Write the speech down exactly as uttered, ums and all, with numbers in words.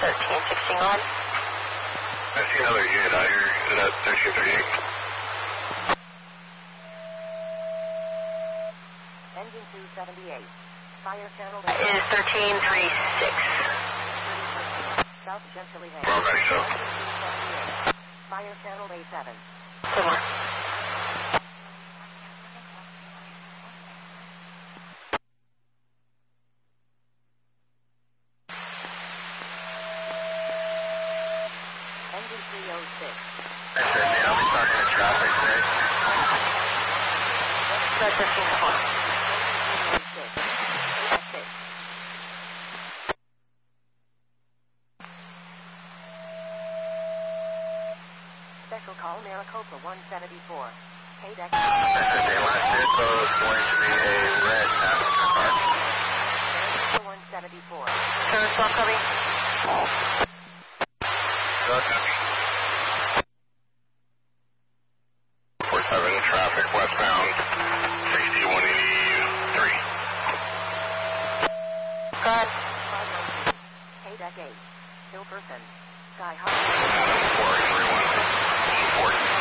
thirteen sixty-one. I see another unit out here. Is it at thirteen thirty-eight? Engine two seventy-eight. Fire channel That is thirteen thirty-six. South Gently Hay. Well, ready, so. Fire channel A seven. Good one. Engine three oh six. I said, yeah, I'll be talking to traffic today. That's fifteen four. Special call Maricopa one seventy-four. Hey, deck. I said, the last vehicle is going to be a red passenger car. one seventy-four. Service call coming. So it's going to be four seven traffic westbound sixty-one eighty-three. Go ahead. Hey, deck eight. Hilperson. Sky High. four three one. Support.